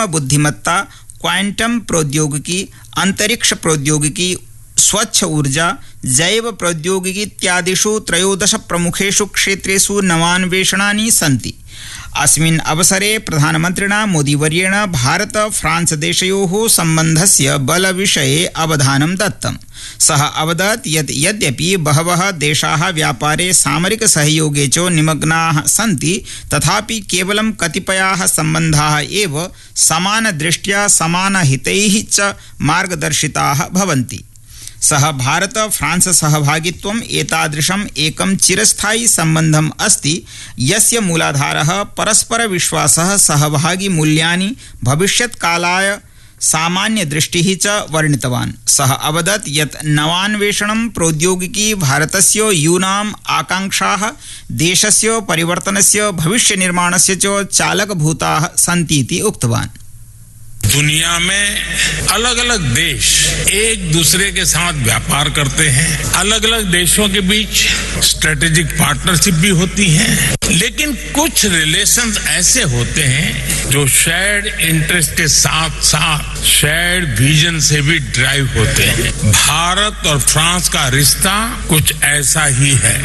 कृत्रिम बुद्धिमत्ता, क्वांटम प्रौद्योगिकी, अंतरिक्ष प्रौद्योगिकी, स्वच्छ ऊर्जा, जैव प्रौद्योगिकी इत्यादिषु 13 प्रमुखेषु क्षेत्रेषु नवान्वेषणानि सन्ति। अस्मिन् अवसरे प्रधानमन्त्रिणा मोदीवर्येण भारत फ्रांस देशयोः सम्बन्धस्य बलविषये अवधानं दत्तम्। सः अवदत् यत् यद्यपि बहवः देशाः व्यापारे सामरिक सहयोगे च निमग्नाः सन्ति, तथापि केवलं कतिपयाः सम्बन्धाः एव समानदृष्ट्या समानहितैः च मार्गदर्शिताः भवन्ति। सः भारत फ्रांस सहभागित्वम् एतादृशम् एकं चिरस्थायी सम्बन्धम् अस्ति, यस्य मूलाधारः परस्पर विश्वासः, सहभागी मूल्यानि, भविष्यत्कालाय सामान्यदृष्टिः च वर्णितवान्। सः अवदत् यत् नवान्वेषणं प्रौद्योगिकी भारतस्य यूनाम् आकांक्षाः देशस्य परिवर्तनस्य भविष्यनिर्माणस्य च चालकभूताः सन्तीति उक्तवान्। दुनिया में अलग अलग देश एक दूसरे के साथ व्यापार करते हैं, अलग अलग देशों के बीच स्ट्रेटेजिक पार्टनरशिप भी होती है, लेकिन कुछ रिलेशंस ऐसे होते हैं जो शेयर्ड इंटरेस्ट के साथ साथ शेयर्ड विजन से भी ड्राइव होते हैं। भारत और फ्रांस का रिश्ता कुछ ऐसा ही है।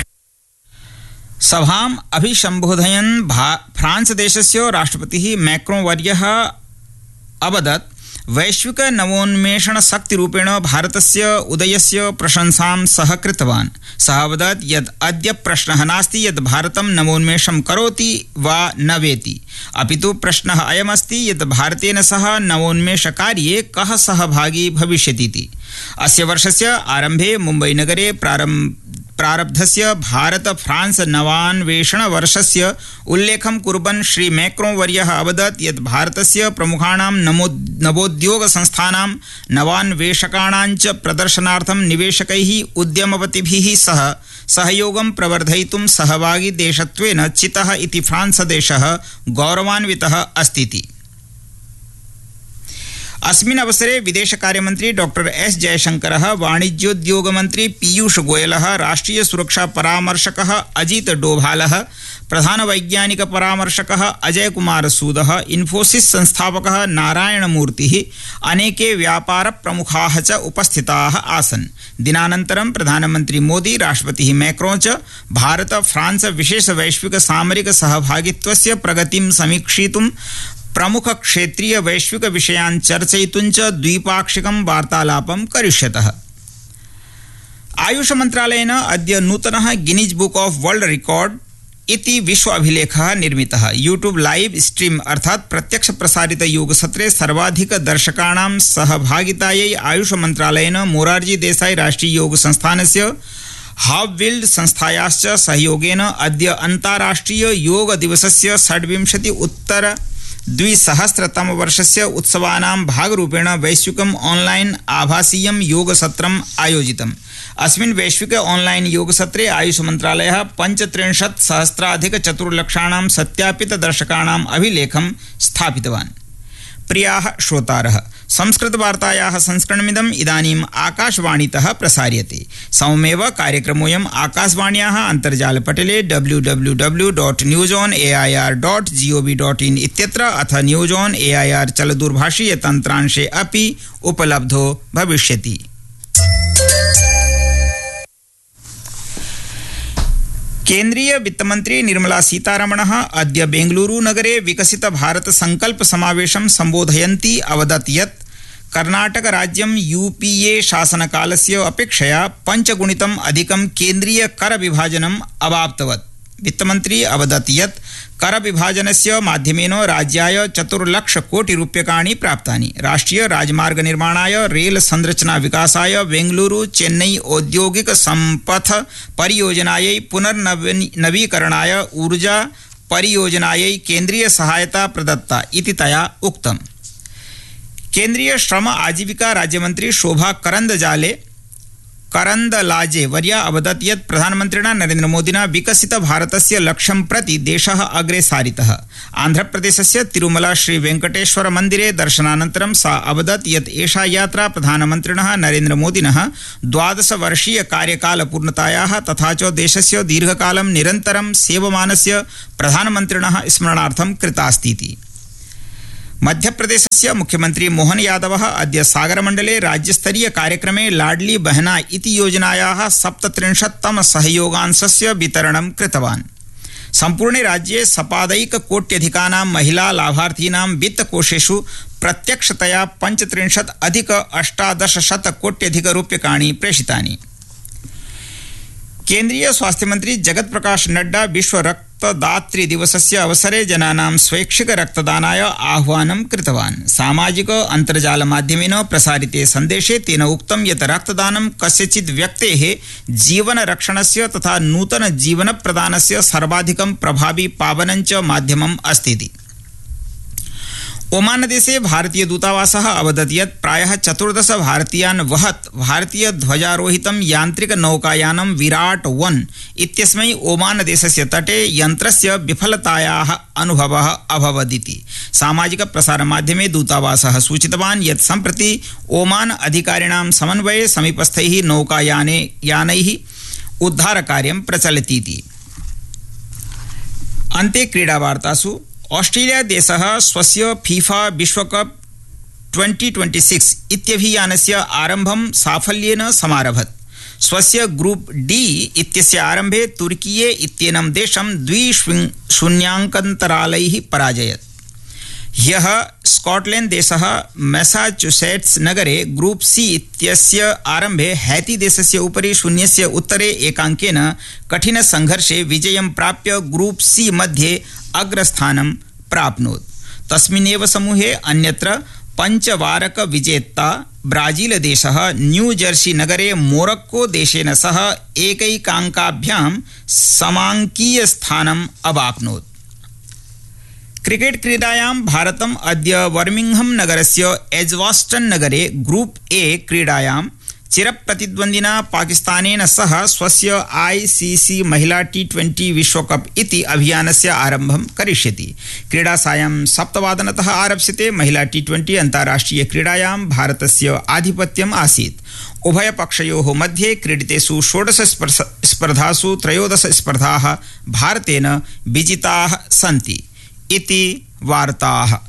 सभाम् अभिसम्बोधयन् फ्रांस देशस्य राष्ट्रपतिः मैक्रों वर्यः अवदत् वैश्विक नवोन्मेषण शक्तिरूपेण भारतस्य उदयस्य प्रशंसां सः कृतवान्। सः अवदत् यत् अद्य प्रश्नः नास्ति यत् भारतं नवोन्मेषं करोति वा न वेति, अपितु प्रश्नः अयमस्ति यत् भारतेन सह नवोन्मेषकार्ये कः सहभागी भविष्यतीति। अस्य वर्षस्य आरम्भे मुम्बईनगरे प्रारब्धस्य भारत फ्रांस नवान्वेषण वर्षस्य उल्लेखं कुर्वन् श्री मैक्रों वर्यः अवदत् यत् भारतस्य प्रमुखाणां नवोद्योग संस्थानां नवान्वेषकाणां च प्रदर्शनार्थं निवेशकैः उद्यमपतिभिः सह सहयोगं प्रवर्धयितुं सहभागी देशत्वेन चितः इति फ्रांस देशः गौरवान्वितः अस्तीति। अस्मिन् अवसरे विदेशकार्यमन्त्री डॉक्टर एस जयशंकरः, वाणिज्योद्योगमन्त्री पीयूष गोयलः, राष्ट्रीय सुरक्षा परामर्शकः अजित डोभालः, प्रधान वैज्ञानिक परामर्शकः अजय कुमार सूदः, इन्फोसिस संस्थापकः नारायण मूर्तिः, अनेके व्यापार प्रमुखाः च उपस्थिताः आसन्। दिनानन्तरं प्रधानमन्त्री मोदी, राष्ट्रपतिः मैक्रों च भारत फ्रांस विशेष वैश्विक सामरिक सहभागित्वस्य प्रगतिं समीक्षितुं, प्रमुख क्षेत्रीय वैश्विक विषयान् चर्चयितुं च द्विपाक्षिकं वार्तालापं करिष्यतः। आयुष मन्त्रालयेन अद्य नूतनः Guinness book of world record इति विश्व अभिलेखः निर्मितः। यूट्यूब लाइव स्ट्रीम अर्थात् प्रत्यक्ष प्रसारित योगसत्रे सर्वाधिक दर्शकाणां सहभागितायै आयुष मन्त्रालयेन मोरारजी देसाई राष्ट्रीय योग संस्थानस्य हावविल्ड संस्थायाश्च सहयोगेन अद्य अन्ताराष्ट्रीय योग दिवसस्य 26 वर्षस्य उत्सवानां भागरूपेण वैश्विकम् ऑनलाइन आभासीयं योगसत्रम् आयोजितम्। अस्मिन् वैश्विक ऑनलाइन योगसत्रे आयुष मन्त्रालयः 65,000,400 सत्यापित दर्शकाणाम् अभिलेखं स्थापितवान्। प्रियाः श्रोतारः, संस्कृतवार्तायाः संस्करणमिदम् इदानीम् आकाशवाणीतः प्रसार्यते। सममेव कार्यक्रमोऽयम् आकाशवाण्याः अन्तर्जालपटले www.newsonair.gov.in इत्यत्र अथ न्यूज ऑन एआईआर चलदूरभाषीय तन्त्रांशे अपि उपलब्धो भविष्यति। केन्द्रीय वित्तमन्त्री निर्मला सीतारमणः अद्य बेंगलुरु नगरे विकसित भारत संकल्प समावेशं सम्बोधयन्ती अवदत् यत् कर्नाटक राज्यं यूपीए शासनकालस्य अपेक्षया 5 गुणितम् अधिकं केन्द्रीय कर विभाजनम् अवाप्तवत्। वित्तमन्त्री अवदत् यत् कर विभाजनस्य माध्यमेन राज्याय 4 लाख कोटि रूप्यकाणि प्राप्तानि। राष्ट्रीय राजमार्ग निर्माणाय, रेल संरचना विकासाय, बेंगलुरु चेन्नई औद्योगिक संपथ परियोजनायै, पुनर्नवीकरणाय, ऊर्जा परियोजनायै केन्द्रीय सहायता प्रदत्ता इति तया उक्तम्। केन्द्रीय श्रम आजीविका राज्यमन्त्री शोभा करन्दलाजे वर्या अवदत् यत् प्रधानमन्त्रिणा नरेन्द्र मोदिना विकसित भारतस्य लक्ष्यं प्रति देशः अग्रे सारितः। आन्ध्रप्रदेशस्य तिरुमला श्री वेंकटेश्वर मन्दिरे दर्शनानन्तरं सा अवदत् यत् एषा यात्रा प्रधानमन्त्रिणः नरेन्द्र मोदिनः 12 वर्षीय कार्यकालपूर्णतायाः तथा च देशस्य दीर्घकालं निरन्तरं सेवमानस्य प्रधानमन्त्रिणः स्मरणार्थं कृतास्तीति। मध्यप्रदेशस्य मुख्यमंत्री मोहन यादवः अद्य सागरमण्डले राज्यस्तरीय कार्यक्रमे लाडली बहना इति योजनायाः 37तम सहयोगांशस्य वितरणं कृतवान्। सम्पूर्णे राज्ये सपादैककोट्यधिकानां महिला लाभार्थीनां वित्तकोषेषु प्रत्यक्षतया 35,अधिक-1800 कोट्यधिकरूप्यकाणि केन्द्रीय स्वास्थ्य मंत्री जगत प्रकाश नड्डा विश्व रक्तदात्री दिवसस्य अवसरे जनानां स्वैच्छिक रक्तदानाय आह्वानं कृतवान्। सामाजिक अन्तर्जाल माध्यमेन प्रसारिते सन्देशे तेन उक्तं यत् रक्तदानं कस्यचित् व्यक्तेः जीवन रक्षणस्य तथा नूतन जीवन प्रदानस्य सर्वाधिकं प्रभावी पावनं च माध्यमम् अस्ति। ओमान देशे भारतीय दूतावासः अवदत् यत् प्रायः 14 भारतीयान् वहत् भारतीय ध्वजारोहितं यान्त्रिक नौकायानं विराट 1 इत्यस्मै ओमान देशस्य तटे यन्त्रस्य विफलतायाः अनुभवः अभवदिति सामाजिक प्रसारमाध्यमे दूतावासः सूचितवान् यत् सम्प्रति ओमान अधिकारिणां समन्वये समीपस्थैः नौकायानैः उद्धारकार्यं प्रचलतीति। अन्ते क्रीडावार्तासु ऑस्ट्रेलिया देशः स्वस्य फीफा विश्वकप 2026 इत्यभियानस्य आरम्भं साफल्येन समारभत। स्वस्य ग्रुप डी इत्यस्य आरम्भे तुर्कीये इत्येनं देशं 2-0 पराजयत्। ह्यः स्कॉटलैंड देशः मैसाचुसेट्स नगरे ग्रुप सी इत्यस्य आरम्भे हैती देशस्य उपरि 0-1 कठिन संघर्षे विजयं प्राप्य ग्रुप सी मध्ये अग्रस्थानं प्राप्नोत्। तस्मिन्नेव समूहे अन्यत्र पंचवारक विजेता ब्राजील देशः न्यू जर्सी नगरे मोरक्को देशेन सह एकैकाङ्काभ्यां समाङ्कीय स्थानम् अवाप्नोत्। क्रिकेट क्रीडायां भारतम् अद्य बर्मिंघम नगरस्य एजवास्टन नगरे ग्रुप ए क्रीडायां चिरप्रतिद्वन्दिना पाकिस्तानेन सह स्वस्य आईसीसी महिला T20 विश्वकप इति अभियानस्य आरम्भं करिष्यति। क्रीडा सायं 7:00 आरप्स्यते। महिला T20 अन्ताराष्ट्रिय क्रीडायां भारतस्य आधिपत्यम् आसीत्। उभयपक्षयोः मध्ये क्रीडितेषु 16 स्पर्धासु 13 स्पर्धाः भारतेन विजिताः सन्ति इति वार्ताः।